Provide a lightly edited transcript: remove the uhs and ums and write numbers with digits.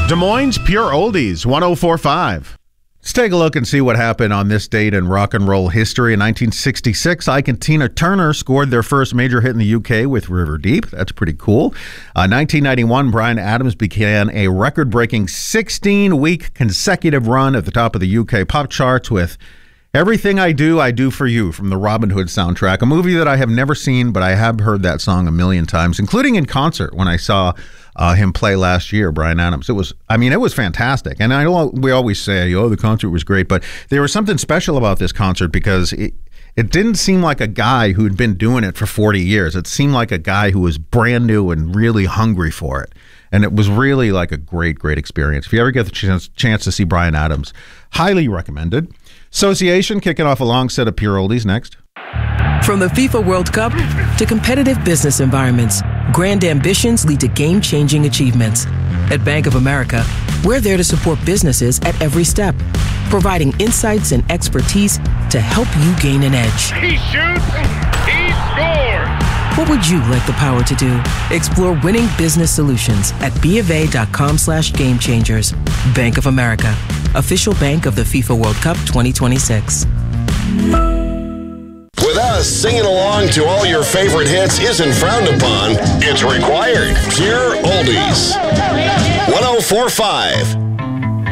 Des Moines Pure Oldies, 104.5. Let's take a look and see what happened on this date in rock and roll history. In 1966, Ike and Tina Turner scored their first major hit in the UK with River Deep. That's pretty cool. 1991, Bryan Adams began a record-breaking 16-week consecutive run at the top of the UK pop charts with Everything I Do for You from the Robin Hood soundtrack, a movie that I have never seen, but I have heard that song a million times, including in concert when I saw him play last year, Bryan Adams. It was fantastic. And I know we always say, the concert was great, but there was something special about this concert because it didn't seem like a guy who'd been doing it for 40 years. It seemed like a guy who was brand new and really hungry for it. And it was really like a great, great experience. If you ever get the chance to see Bryan Adams, highly recommended. Association kicking off a long set of pure oldies next. From the FIFA World Cup to competitive business environments, grand ambitions lead to game-changing achievements. At Bank of America, we're there to support businesses at every step, providing insights and expertise to help you gain an edge. He shoots, he scores! What would you like the power to do? Explore winning business solutions at BofA.com/gamechangers. Bank of America, official bank of the FIFA World Cup 2026. With us, singing along to all your favorite hits isn't frowned upon. It's required. Pure Oldies. 104.5.